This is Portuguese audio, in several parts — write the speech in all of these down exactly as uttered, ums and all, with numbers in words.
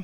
mau.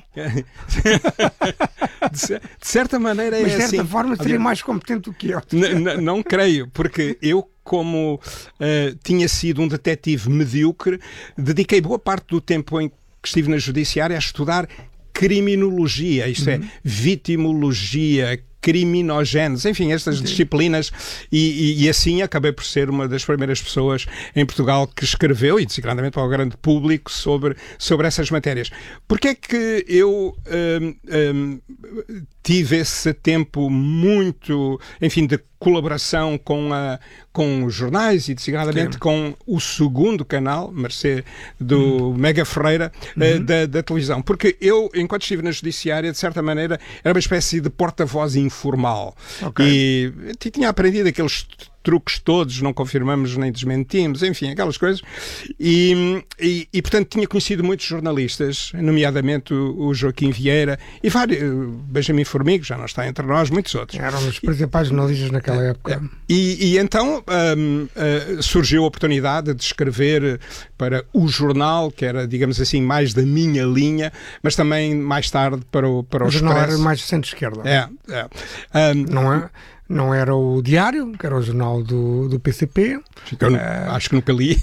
De certa maneira é Mas de assim. certa forma seria Aliás, mais competente do que eu. N- n- não creio, porque eu, como uh, tinha sido um detetive medíocre, dediquei boa parte do tempo em que estive na judiciária a estudar criminologia, isto é, vitimologia, criminogénese, enfim, estas disciplinas, e, e, e assim acabei por ser uma das primeiras pessoas em Portugal que escreveu, e designadamente para o grande público, sobre, sobre essas matérias. Porquê é que eu hum, hum, tive esse tempo muito, enfim, de colaboração com, a, com os jornais e designadamente Sim. com o segundo canal, mercê do hum. Mega Ferreira, uhum. da, da televisão? Porque eu, enquanto estive na judiciária, de certa maneira, era uma espécie de porta-voz informal. Okay. E tinha aprendido aqueles truques todos, não confirmamos nem desmentimos, enfim, aquelas coisas. E, e, e portanto, tinha conhecido muitos jornalistas, nomeadamente o, o Joaquim Vieira e vários, Benjamin Formigo, já não está entre nós, muitos outros. Eram os principais jornalistas naquela época. E, e então um, uh, surgiu a oportunidade de escrever para o jornal, que era, digamos assim, mais da minha linha, mas também mais tarde para o, para o, o jornal Expresso. Era mais centro-esquerda. É, é. Um, não é? Não era o Diário, que era o jornal do, do P C P. Eu não, uh, acho que nunca li.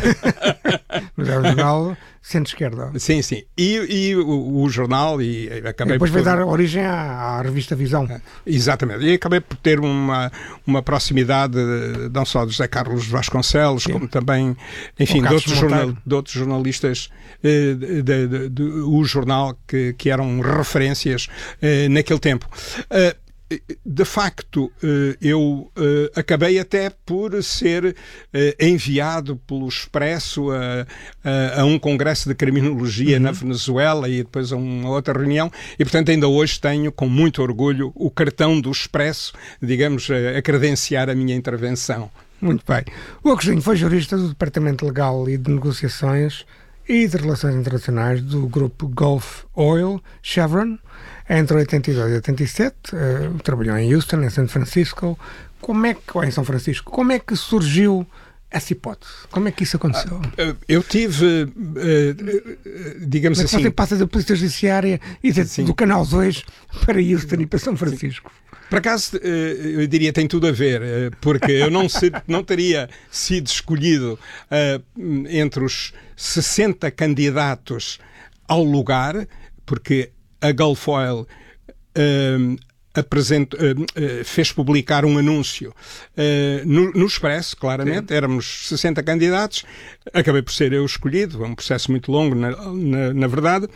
Mas era o jornal centro-esquerda. Sim, sim. E, e o, o jornal, e acabei e depois por... vai dar origem à, à revista Visão. É, exatamente. E acabei por ter uma, uma proximidade não só do José Carlos Vasconcelos, sim. como também, enfim, de outros, jornal, de outros jornalistas eh, de, de, de, de, o jornal que, que eram referências eh, naquele tempo. Uh, De facto, eu acabei até por ser enviado pelo Expresso a, a, a um congresso de criminologia uhum. na Venezuela e depois a uma outra reunião e, portanto, ainda hoje tenho com muito orgulho o cartão do Expresso, digamos, a, a credenciar a minha intervenção. Muito bem. O Agostinho foi jurista do Departamento Legal e de Negociações e de Relações Internacionais do grupo Gulf Oil, Chevron. Entre oitenta e dois e oitenta e sete, uh, trabalhou em Houston, em São Francisco. Como é que, ou em São Francisco, como é que surgiu essa hipótese? Como é que isso aconteceu? Uh, eu tive, uh, uh, digamos Mas assim... Você passa da Polícia Judiciária e de, do Canal dois para Houston e para São Francisco. Sim. Por acaso, eu diria que tem tudo a ver, porque eu não, se, não teria sido escolhido uh, entre os sessenta candidatos ao lugar, porque a Gulf Oil uh, apresent, uh, uh, fez publicar um anúncio uh, no, no Expresso, claramente. Sim. Éramos sessenta candidatos, acabei por ser eu escolhido, é um processo muito longo, na, na, na verdade,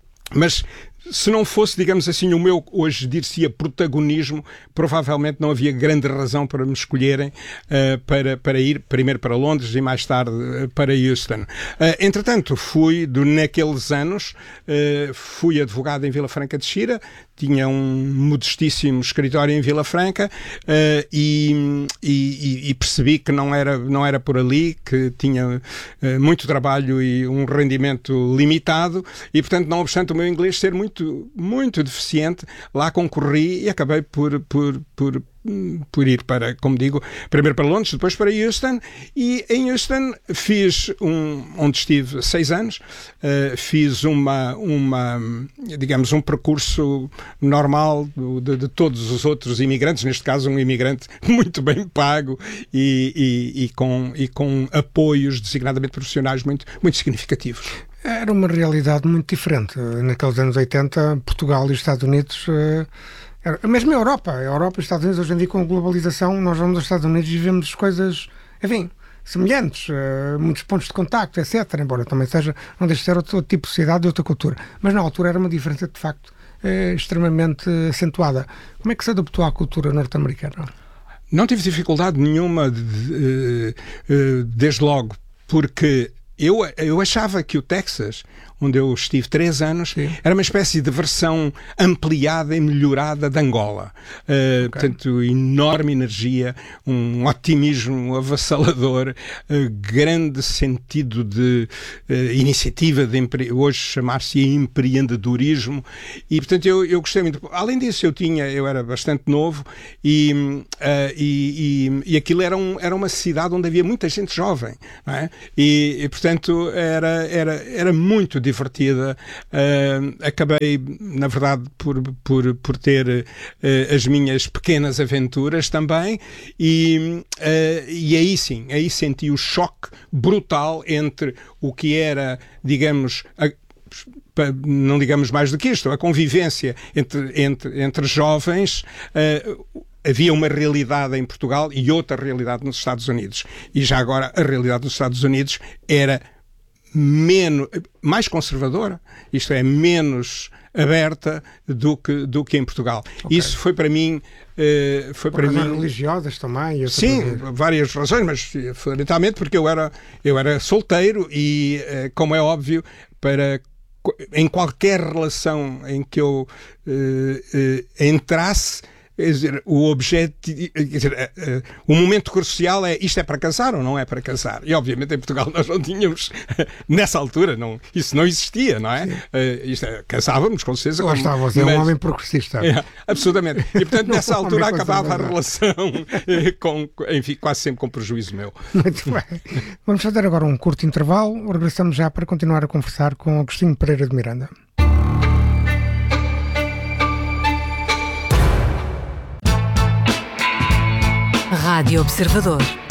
mas se não fosse, digamos assim, o meu, hoje dir-se-ia protagonismo, provavelmente não havia grande razão para me escolherem uh, para, para ir primeiro para Londres e mais tarde uh, para Houston. Uh, entretanto, fui, do, naqueles anos, uh, fui advogado em Vila Franca de Xira, tinha um modestíssimo escritório em Vila Franca uh, e, e, e percebi que não era, não era por ali, que tinha uh, muito trabalho e um rendimento limitado e, portanto, não obstante o meu inglês ser muito muito deficiente, lá concorri e acabei por, por, por, por ir para, como digo, primeiro para Londres, depois para Houston, e em Houston fiz um, onde estive seis anos, uh, fiz uma, uma, digamos, um percurso normal de, de todos os outros imigrantes, neste caso um imigrante muito bem pago e, e, e, com, e com apoios designadamente profissionais muito, muito significativos. Era uma realidade muito diferente. Naqueles anos oitenta, Portugal e os Estados Unidos, era, mesmo a Europa, a Europa e os Estados Unidos, hoje em dia com a globalização, nós vamos aos Estados Unidos e vemos coisas, enfim, semelhantes, muitos pontos de contacto, etcétera. Embora também seja, não deixe de ser outro, outro tipo de sociedade e outra cultura. Mas na altura era uma diferença, de facto, extremamente acentuada. Como é que se adaptou à cultura norte-americana? Não tive dificuldade nenhuma, de, de, de, desde logo, porque Eu, eu achava que o Texas, onde eu estive três anos, Sim. era uma espécie de versão ampliada e melhorada de Angola. Uh, okay. Portanto, enorme energia, um otimismo avassalador, uh, grande sentido de uh, iniciativa, de empre... hoje chamar-se empreendedorismo, e portanto eu, eu gostei muito. Além disso, eu tinha, eu era bastante novo e, uh, e, e, e aquilo era, um, era uma cidade onde havia muita gente jovem, não é? E, e portanto era, era, era muito divertida. Uh, acabei, na verdade, por, por, por ter uh, as minhas pequenas aventuras também, e, uh, e aí sim, aí senti o choque brutal entre o que era, digamos, a, não digamos mais do que isto, a convivência entre, entre, entre jovens. Uh, havia uma realidade em Portugal e outra realidade nos Estados Unidos. E já agora a realidade dos Estados Unidos era menos, mais conservadora, isto é, menos aberta do que, do que em Portugal. Okay. Isso foi para mim... Uh, foi Por para razões mim religiosas também? Sim, várias razões, mas fundamentalmente porque eu era, eu era solteiro e, uh, como é óbvio, para... em qualquer relação em que eu uh, uh, entrasse, quer dizer, o objetivo, quer dizer, uh, uh, o momento crucial é isto é para casar ou não é para casar? E obviamente em Portugal nós não tínhamos, nessa altura, não, isso não existia, não é? Uh, isto é, casávamos com certeza. Lá está, você mas, é um homem progressista. É, absolutamente. E portanto nessa altura acabava a relação, com, enfim, quase sempre com prejuízo meu. Muito bem. Vamos fazer agora um curto intervalo, regressamos já para continuar a conversar com Agostinho Pereira de Miranda. Rádio Observador.